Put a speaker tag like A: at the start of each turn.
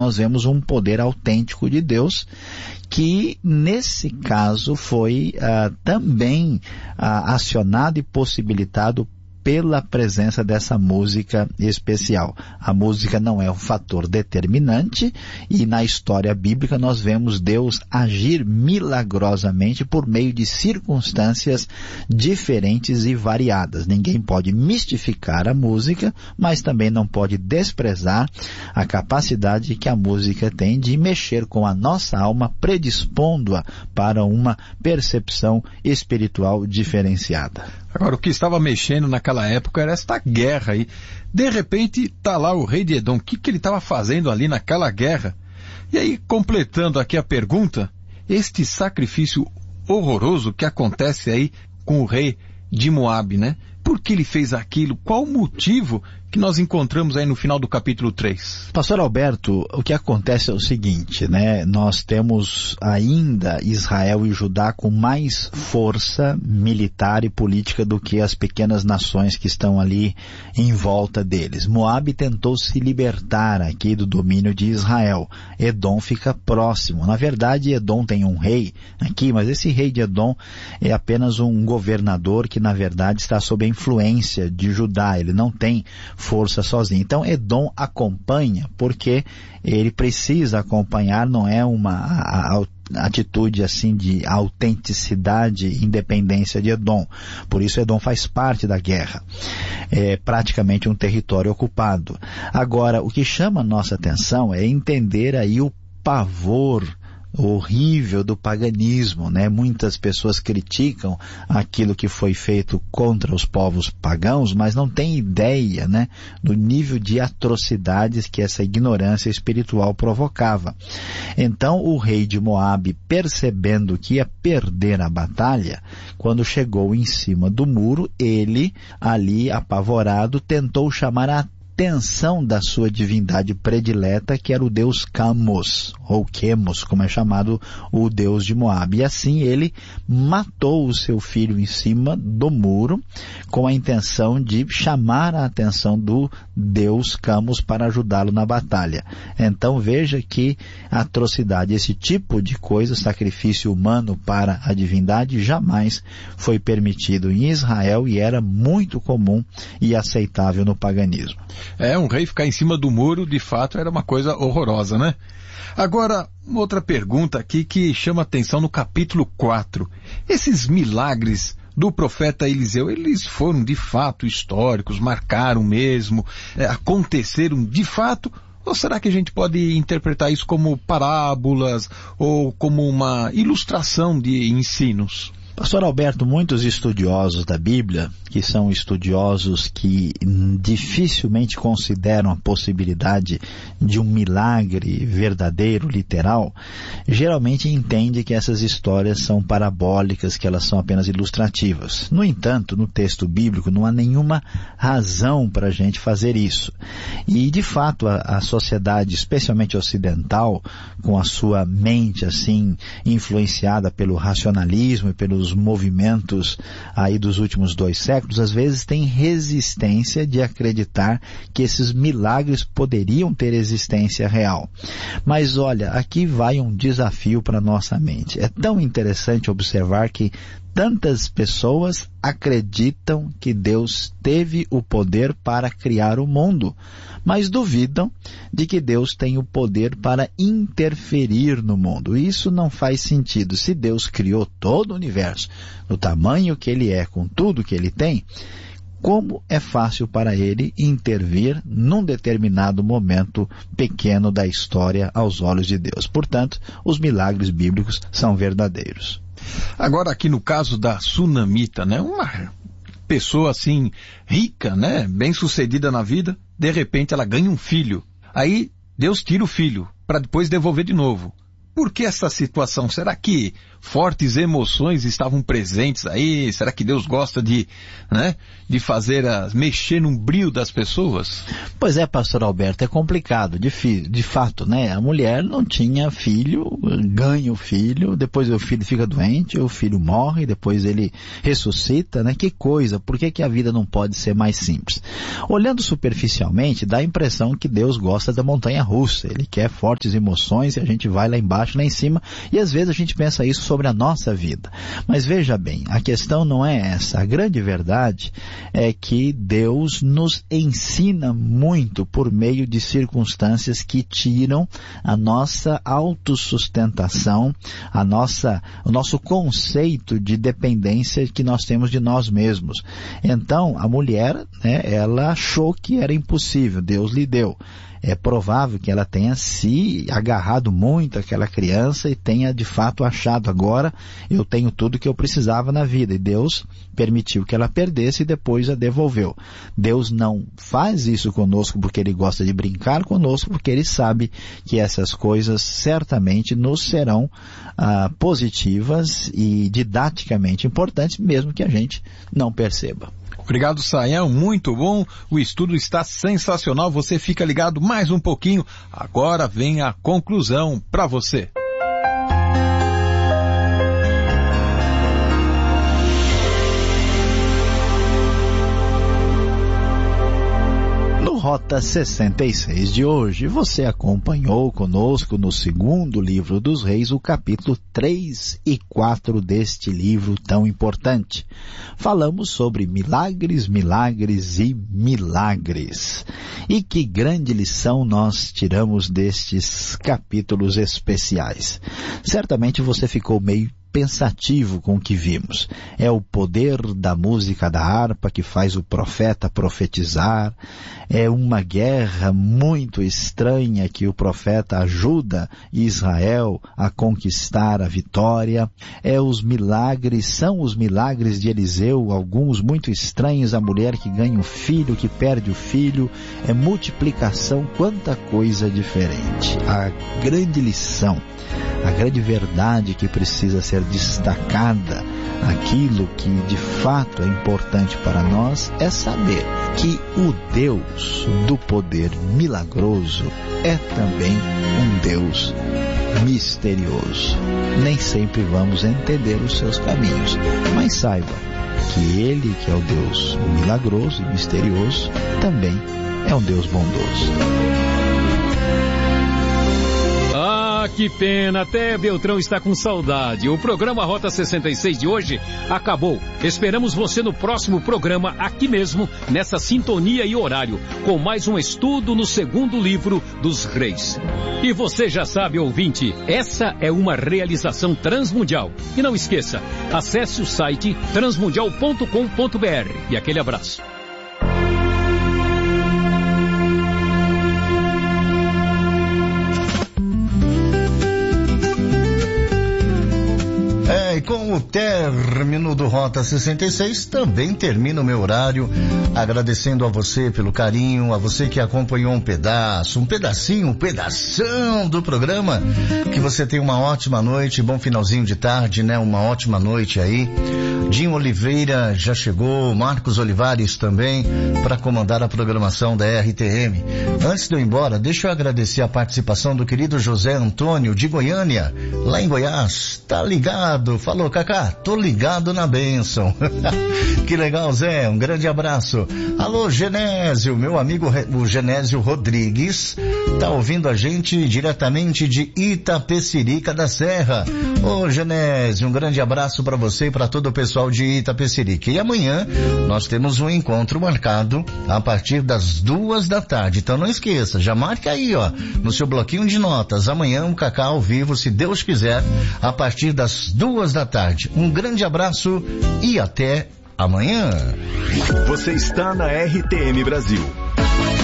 A: nós vemos um poder autêntico de Deus, que nesse caso foi também acionado e possibilitado pela presença dessa música especial. A música não é um fator determinante, e na história bíblica nós vemos Deus agir milagrosamente por meio de circunstâncias diferentes e variadas. Ninguém pode mistificar a música, mas também não pode desprezar a capacidade que a música tem de mexer com a nossa alma, predispondo-a para uma percepção espiritual diferenciada.
B: Agora, o que estava mexendo naquela época era esta guerra aí. De repente, está lá o rei de Edom. O que ele estava fazendo ali naquela guerra? E aí, completando aqui a pergunta, este sacrifício horroroso que acontece aí com o rei de Moabe, né? Por que ele fez aquilo? Qual o motivo que nós encontramos aí no final do capítulo 3?
A: Pastor Alberto, o que acontece é o seguinte, né? Nós temos ainda Israel e Judá com mais força militar e política do que as pequenas nações que estão ali em volta deles. Moabe tentou se libertar aqui do domínio de Israel. Edom fica próximo. Na verdade, Edom tem um rei aqui, mas esse rei de Edom é apenas um governador que, na verdade, está sob a influência de Judá. Ele não tem força sozinho. Então Edom acompanha porque ele precisa acompanhar, não é uma atitude assim de autenticidade e independência de Edom. Por isso Edom faz parte da guerra. É praticamente um território ocupado. Agora, o que chama a nossa atenção é entender aí o pavor horrível do paganismo, né? Muitas pessoas criticam aquilo que foi feito contra os povos pagãos, mas não têm ideia, né, do nível de atrocidades que essa ignorância espiritual provocava. Então o rei de Moabe, percebendo que ia perder a batalha, quando chegou em cima do muro, ele, ali apavorado, tentou chamar a atenção da sua divindade predileta, que era o deus Camos, ou Quemos, como é chamado o deus de Moabe. E assim ele matou o seu filho em cima do muro, com a intenção de chamar a atenção do deus Camos para ajudá-lo na batalha. Então veja que atrocidade, esse tipo de coisa, sacrifício humano para a divindade, jamais foi permitido em Israel e era muito comum e aceitável no paganismo.
B: Um rei ficar em cima do muro, de fato, era uma coisa horrorosa, né? Agora, outra pergunta aqui que chama atenção no capítulo 4. Esses milagres do profeta Eliseu, eles foram de fato históricos, marcaram mesmo, aconteceram de fato? Ou será que a gente pode interpretar isso como parábolas ou como uma ilustração de ensinos?
A: Pastor Alberto, muitos estudiosos da Bíblia, que são estudiosos que dificilmente consideram a possibilidade de um milagre verdadeiro, literal, geralmente entendem que essas histórias são parabólicas, que elas são apenas ilustrativas. No entanto, no texto bíblico não há nenhuma razão para a gente fazer isso. E, de fato, a sociedade, especialmente ocidental, com a sua mente assim influenciada pelo racionalismo e pelos movimentos aí dos últimos 2 séculos, às vezes tem resistência de acreditar que esses milagres poderiam ter existência real. Mas olha, aqui vai um desafio para nossa mente. É tão interessante observar que tantas pessoas acreditam que Deus teve o poder para criar o mundo, mas duvidam de que Deus tem o poder para interferir no mundo. Isso não faz sentido. Se Deus criou todo o universo, no tamanho que ele é, com tudo que ele tem, como é fácil para ele intervir num determinado momento pequeno da história aos olhos de Deus? Portanto, os milagres bíblicos são verdadeiros.
B: Agora, aqui no caso da sunamita, né, uma pessoa assim, rica, né, bem-sucedida na vida, de repente ela ganha um filho. Aí Deus tira o filho, para depois devolver de novo. por que essa situação? Será que fortes emoções estavam presentes aí? Será que Deus gosta de mexer no brio das pessoas?
A: Pois é, pastor Alberto, é complicado, de fato, né? A mulher não tinha filho, ganha o filho, depois o filho fica doente, o filho morre, depois ele ressuscita, né? Que coisa, por que a vida não pode ser mais simples? Olhando superficialmente, dá a impressão que Deus gosta da montanha-russa, ele quer fortes emoções e a gente vai lá embaixo, lá em cima, e às vezes a gente pensa isso sobre a nossa vida. Mas veja bem, a questão não é essa. A grande verdade é que Deus nos ensina muito por meio de circunstâncias que tiram a nossa autossustentação, o nosso conceito de dependência que nós temos de nós mesmos. Então, a mulher, ela achou que era impossível, Deus lhe deu. É provável que ela tenha se agarrado muito àquela criança e tenha de fato achado, agora eu tenho tudo que eu precisava na vida, e Deus permitiu que ela perdesse e depois a devolveu. Deus não faz isso conosco porque Ele gosta de brincar conosco, porque Ele sabe que essas coisas certamente nos serão positivas e didaticamente importantes, mesmo que a gente não perceba.
B: Obrigado, Sayão, muito bom, o estudo está sensacional, você fica ligado mais um pouquinho, agora vem a conclusão para você.
A: Rota 66 de hoje, você acompanhou conosco no segundo livro dos Reis, o capítulo 3 e 4 deste livro tão importante. Falamos sobre milagres, milagres e milagres. E que grande lição nós tiramos destes capítulos especiais. Certamente você ficou meio pensativo com o que vimos. É o poder da música da harpa que faz o profeta profetizar. É uma guerra muito estranha que o profeta ajuda Israel a conquistar a vitória. São os milagres de Eliseu, alguns muito estranhos, a mulher que ganha um filho, que perde o filho. É multiplicação, quanta coisa diferente. A grande lição, a grande verdade que precisa ser destacada, aquilo que de fato é importante para nós, é saber que o Deus do poder milagroso é também um Deus misterioso. Nem sempre vamos entender os seus caminhos, mas saiba que Ele, que é o Deus milagroso e misterioso, também é um Deus bondoso.
C: Que pena, até Beltrão está com saudade. O programa Rota 66 de hoje acabou. Esperamos você no próximo programa, aqui mesmo, nessa sintonia e horário, com mais um estudo no segundo livro dos Reis. E você já sabe, ouvinte, essa é uma realização transmundial. E não esqueça, acesse o site transmundial.com.br. E aquele abraço.
D: E com o término do Rota 66, também termina o meu horário, agradecendo a você pelo carinho, a você que acompanhou um pedaço, um pedacinho, um pedação do programa. Que você tenha uma ótima noite, bom finalzinho de tarde, né? Uma ótima noite aí. Dinho Oliveira já chegou, Marcos Olivares também, para comandar a programação da RTM. Antes de eu ir embora, deixa eu agradecer a participação do querido José Antônio de Goiânia, lá em Goiás. Tá ligado? Falou, Cacá, tô ligado na bênção. Que legal, Zé, um grande abraço. Alô, Genésio, meu amigo o Genésio Rodrigues, tá ouvindo a gente diretamente de Itapecerica da Serra. Ô, Genésio, um grande abraço para você e para todo o pessoal de Itapecerica. E amanhã nós temos um encontro marcado a partir das 14h. Então não esqueça, já marca aí, ó, no seu bloquinho de notas. Amanhã um Cacá ao vivo, se Deus quiser, a partir das 14h. Um grande abraço e até amanhã.
E: Você está na RTM Brasil.